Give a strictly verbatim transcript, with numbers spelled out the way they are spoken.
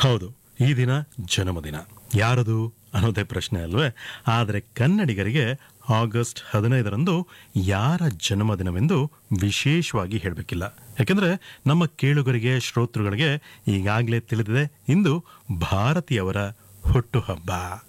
ಹೌದು, ಈ ದಿನ ಜನ್ಮದಿನ ಯಾರದು ಅನ್ನೋದೇ ಪ್ರಶ್ನೆ ಅಲ್ವೇ. ಆದರೆ ಕನ್ನಡಿಗರಿಗೆ ಆಗಸ್ಟ್ ಹದಿನೈದರಂದು ಯಾರ ಜನ್ಮದಿನವೆಂದು ವಿಶೇಷವಾಗಿ ಹೇಳಬೇಕಿಲ್ಲ. ಯಾಕೆಂದ್ರೆ ನಮ್ಮ ಕೇಳುಗರಿಗೆ, ಶ್ರೋತೃಗಳಿಗೆ ಈಗಾಗಲೇ ತಿಳಿದಿದೆ, ಇಂದು ಭಾರತೀಯವರ ಹುಟ್ಟುಹಬ್ಬ.